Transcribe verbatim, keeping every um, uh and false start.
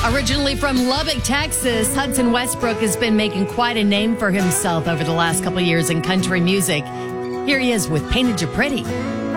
Originally from Lubbock, Texas, Hudson Westbrook has been making quite a name for himself over the last couple of years in country music. Here he is with Painted You Pretty.